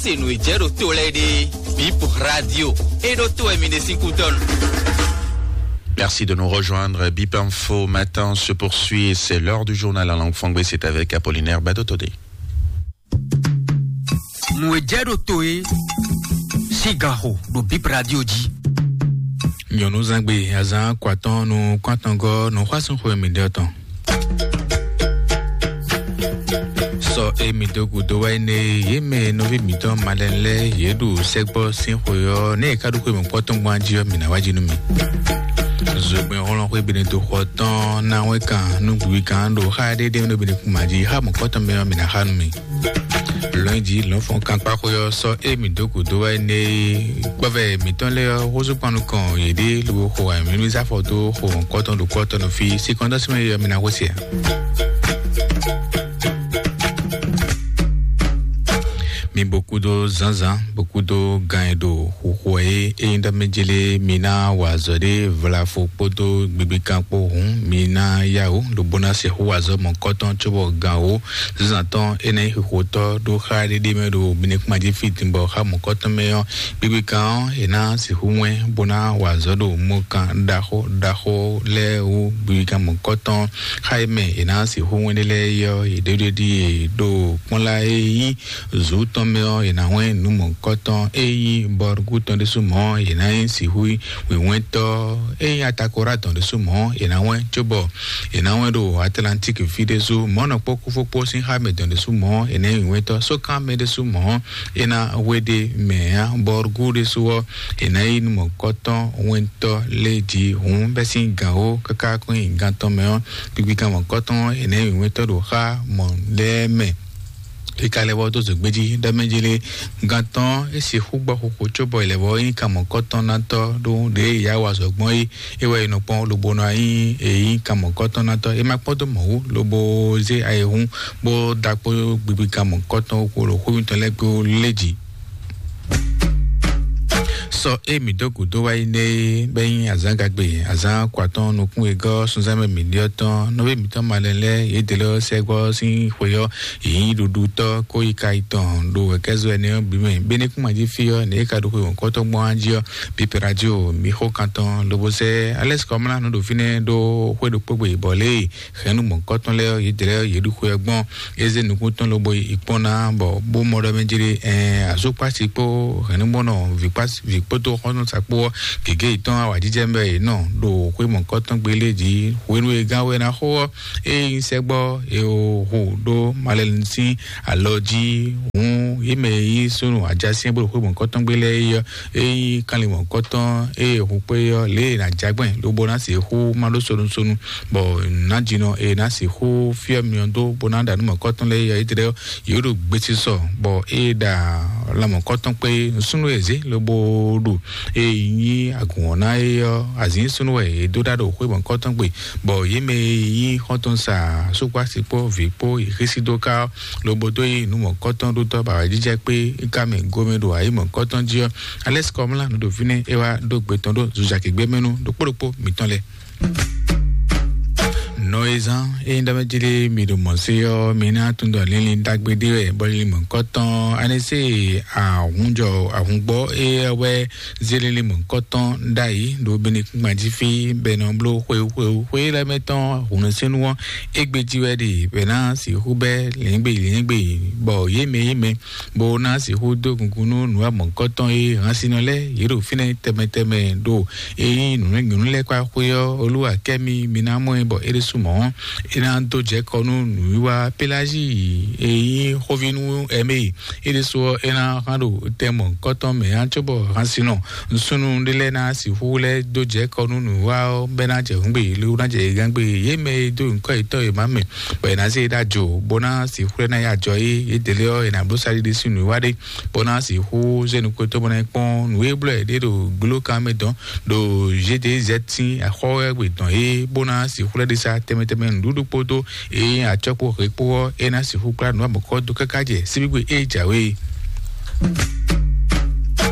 C'est nous dire tout les Bip Radio et d'autres M5 Merci de nous rejoindre. Bip Info matin se poursuit et c'est l'heure du journal en langue fangbe. C'est avec Apollinaire Badotode. Mouedjero Toe Sigaro do Bip Radio di. Nyono zangbe azan kwaton no kwantango no kwason ko emidoton. So emidogu do waine yeme no vimito malenle yedu segbo sinhoyo ne kadu ko mo kwaton gwanji yo mina wajinu mi. Zogbe rolon ko bene to kwaton na wekan no buikan do khade de no bene kumaji ha mo kwaton me mina hanu mi. Lundi, l'enfant quand pas quoi so emidogu do waine kwave mitonle rozo panu kon yede lu ko ami mi za photo ko kwaton do kwaton fi seconda semaine yo mina wosia. Beaucoup de zanzan, beaucoup de gain d'eau, et indamejele mina wazode, voilà faux poto, bibi campo, mina yao, le bonus est oiseau, mon coton, chobo gao, zanton, ene hoto, do khade de medo, binek magifit, mboha, mon coton meilleur, bibi can, ena, si hume, bona wazodo, mokan, daho, le ou, bibi can, mon coton, haime, ena, si hume de le, et de do, ponla e, zouton meo ina wen numo koton eyi borguton de sumo ina si hui we wento eyi atakora ton de sumo ina wen chobo ina wen do Atlantic fidezu mono poku fopo sin ha me don de sumo ina wento so kan me de sumo ina wede mea borgu de suo ina numo koton wento leji besin gao kaka ko ganton meo bibika mon koton ina wento do ha mon leme ikale wodo zogbeji damejele ganton esi hugba hoko chobo elewo yin kamo koton nato do de ya wa sogbon ewe inopon lobono ayin eyin kamo koton nato e mapodo mo lobo ze ayehun bo dapo bibi kamo koton ko lo ko ton legbo leji so emidogu do waine ben azangagbe azan kwaton no kun ego sunzame milioton no be miton malele yedelo segwo sin hoyo yin dudu to ko ikaiton do kezo ene bime beneku maji fio ne ka do ko koton gbanjio Bip Radio mi ho kanton lobose ales komla no do fine do ho do pogbo ibole khenu mon koton le yedelo yedu ko egbon eze nukun ton lobo ipona bo modo menjiri azopa sipo khenu mono vipas poto hono sakpo gege iton awajije mbe no do ko mon koton gbeleji wenu gawe na ho insegbo ho do malensi aloji yeme yi sunu ajasin bo ko mon koton gbele yo kan le mon koton ho pe yo le na jagben lo bona se ho ma lo sonu bo na jino na se ho fie mi ondo bonanda no mon koton le yo idere yo do gbeti so bo da la mon koton pe sunu eze lo bo do yin agunona yo azin sunu e do dado ko mon koton pe bo yeme yi hoton sa sokwa sipo vipo irisidoka lo bodo yi nu mon koton do to ba jije pe ikame gomedo ayi mon koton jio ales komla no do fine ewa do gbeton do zujake gbe menu do poropo mitonle noizan indamejele mido monseo mina tundo lili dagbede boli mon koton anese ahungbo ewe zelele mon koton dai do beni majifi benoblo hwe la meton hunsenu egbejiwe de bena si hube lengbe bo yeme bo na si hudo kunkunu nuwa mon koton ransinole yero fine temeteme do nunle kwa hweyo oluwa kemi minamo bo eresu mo ina to je konu nuwa pelaji hovinu eme ile so ina hando temo koton me anchobo hansino sunu ndele na si hule do je konu nuwa benaje ngbe lu na je gangbe yeme do nko ito e mame be na se dajo bona si hule na ya joy edele o ina brosari de sunu wade bona si hu zenu ko to bona pon nuwe ble de do glo kamedon do GDZ a howe don bona si hule de sa temeteme ndudu poto achopo repo na si hukra no amokodo kakaje sibigwe ejawe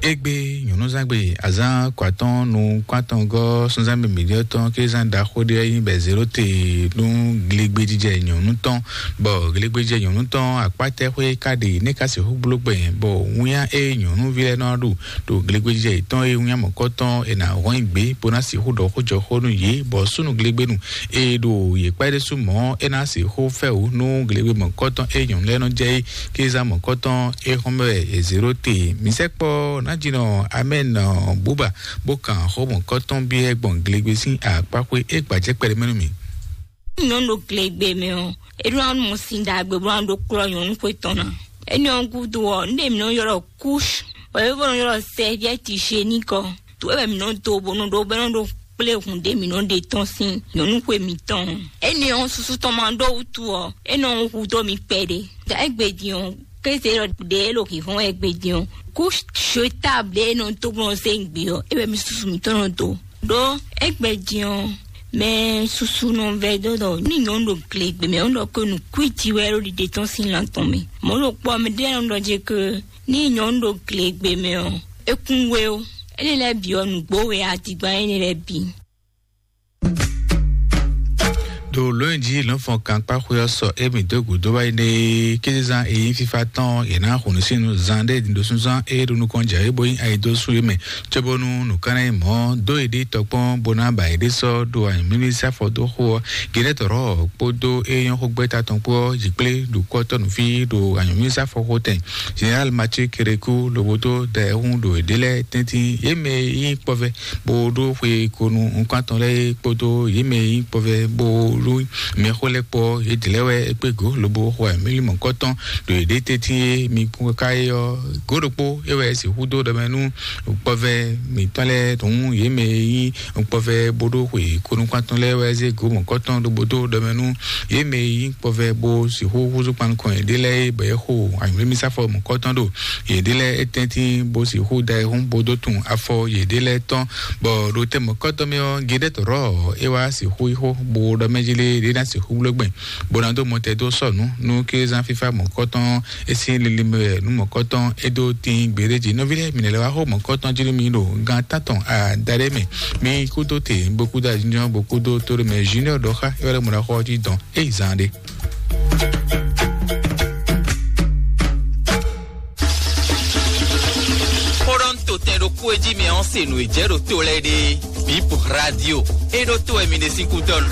egbe nyɔnu zagbe azã kwatɔn nu kwatɔn gɔ sunzambe miliɔtɔn kezan da xɔ de yin bɛ zero te nu glegbe dzidze nyɔnu tɔn bɔ glegbe dzidze nyɔnu tɔn akpatɛ ƒe kaɖi ne kasi ho blo gbɛ bɔ ŋuya e nyɔnu vi lɛ nɔ do to glegbe dzidze tɔn e ŋuya mɔkɔtɔn ena wɔn gbe bona si ho dɔ ho dzɔ ho nu ye bɔ sunu glegbe nu e do ye kpa de su mɔ ena si ho fɛ o nu glegbe mɔkɔtɔn e nyɔnu lɛ nɔ dze kezan mɔkɔtɔn e xɔmɛ e zero te misɛ kpɔ na jinɔ amen buba bokan homo koton bi egbon glegbe sin apakwe egbaje pere menu mi nyondo glegbe me o eruan mo sinda gbe brando kro yon ko tona eni on gudu o ndem no yoro kush o e bon yoro se je ti sheni ko to e mi no to bono do beno ple hunde mi no de ton sin nyonu ko mi ton eni on susu to mando utu o eni on hudo mi pede da egbedi on kese de lo ki fon egbedi on kush table non to bon sengbio e be mi susu mi ton to do egbedi on mais susu non vedo do ni nyondo glegbe me ondo ko nu kwiti wero di de ton sin lan ton me mo lo po me de ondo je ke ni nyondo glegbe me o ekunwe o ele le bi onu gbowe atigba ene le bi do lundi l'enfant kan pa khoya so e mi de gudo ba ne kezan e fifa ton e na khunu sinu zande do sunzan e do nu konja e boyin ai do su me chebonu nu kana mo do e de topon bona ba e de so do an minister for do ho gele toro podo e yon ho gbeta ton po jiple do koto nu fi do an minister for hotel general Mathieu Kerekou le boto de hun do e dele tenti e me yin pove bodo fwe konu un kanton le podo e me yin pove bo mi xole po edilewe epego lobo ho mi mo koton do edeteti mi kayo goropo ewe si hudo de menu pove mi tale ton yeme yi pove bodo ho konu kwaton lewe ze go mo koton do bodo de menu yeme yi pove bo si ho huzo pan ko edile be ho ami mi sa fo mo koton do edile etenti bo si ho dai hon bodo tun afo edile ton bo do te mo koton mi o gidet ro ewa si ho bo do meji le na se hublogben bonando montedo sonu no kezan fifa mokoton esi lelime no mokoton edo tin gbereji no vile minele wa ho mokoton jiri mi lo gan taton a dareme mi kudo te beaucoup da junior beaucoup d'autres mais junior doha yore mo la ho ji don e izande Poronto tendo kueji me onse no ejero to lady Bip Radio edo to emine 5 ton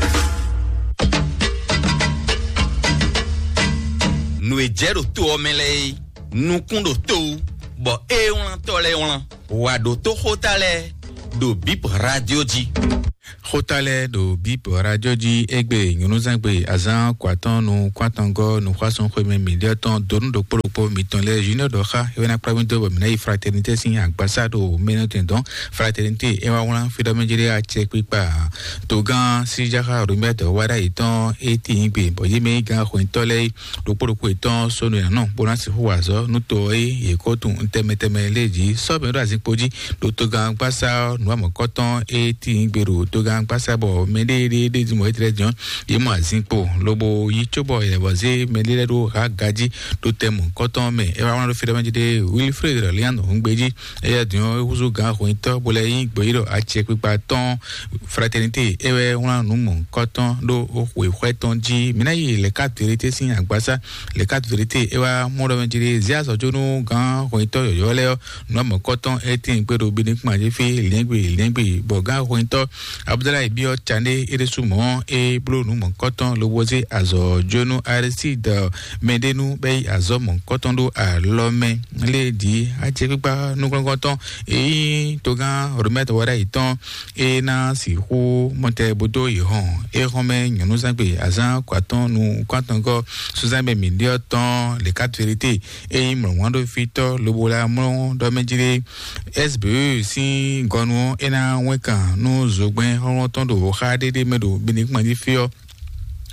no ejero to omele no kundo to bo e on tole on wa do to hotale do Bip Radio ji hotale do Bip Radio ji egbe nyunu zangbe azan kwaton no kwatongo no kwason khome miliaton don do poropo mitonle junior do kha yona pravento bo mina fraternité sin ambassado menotendon fraternité e wa wona fidomejere a chepipa to gan si jaka rumeto wada iton eti ngbe bo yeme gan khwentole do poropo iton sonu ya no bona si huwazo no to e kotu ntemeteme leji so be do azikpoji do to gan pasa no amokoton eti ngberu to gan pasa bo mede de mo etrejon yemo azinpo lobo yichobo elevoze melele do ha gaji do temu koton me e wa wona do fidomejere Wilfred Leandro ngbeji e ya dion huzo gan khwento bo le yin gbeiro a chepipa ton fraternité e we wona no mo koton do we khweton ji mina yi le 4 vérités sin agbasa le 4 vérités e wa mo do mejere zia so jonu gan khwento yo le no mo koton etin gbeiro bi ni panje fi lengbe bo gan khwento Abdallah Bio Chane Eresumo e blo nu mon koton lo woze azo jonu Aristide Medenu be azo mon koton do a lome le di a chepipa nu koton e togan remettre wara iton e na si ho monte bodo ihon e home nyonu zagbe azan kwaton nu kwaton go suzambe milioton les 4 vérités e mo wando fito lo bola mo do mejire SBE si gonu e na weka no zogben horon ton do ha de medo binik mani fio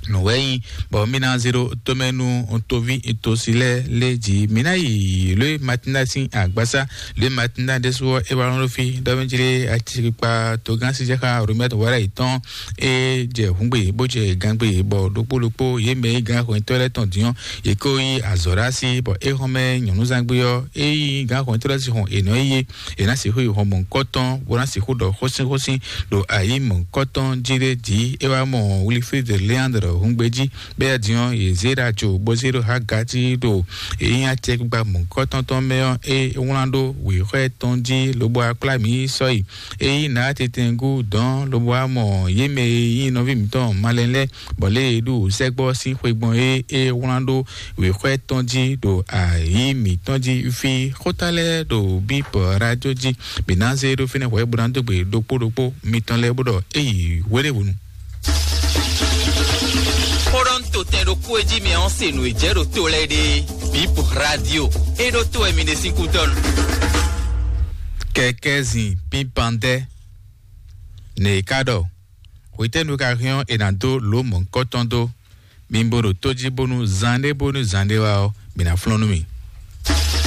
Noei, bon, mina 0, tomenu, ontovi, etosile, leji, mina le matina sin agbasa, le matina de soir, et baronofi, davenjile, atipa, togan sijaka, remet, wara iton, et je hungbe, boje, gangbe, bon, lupo, yeme, gang, toilet, ton dion, yekoi, azorasi, bon, et home, nyonuzangbuyo, et gang, toilet, et noye, et nasi hui, mon coton, voilà, si do, hosin, do aïe, mon coton, jire, di, et wa mon, Wilfrid de Leandre, Hungbeji, Béadion, et Zerajo, Bozero Hagati, do, et un check ba mon coton meilleur, et Orlando, oui, Tondi, le bois clami, soy, et n'a tetengu dans le bois mon, yeme, inovimiton, malenle, bolé, do, segbo, si, bon, et Orlando, oui, Tondi, do, aïe, mi, tondi, ufi, rotale, do, bip, radio, di, binanze, do, fine, ouais, brando, do, miton, le, bodo, et, wele, bunu. Poronto tendo kueji me onse no ejero to lede Bip Radio edo to emine 5 ton Kekezi pipande ne kado Wite no karion enando lo mon kotondo Mimboro toji bonu zande wao bina flonumi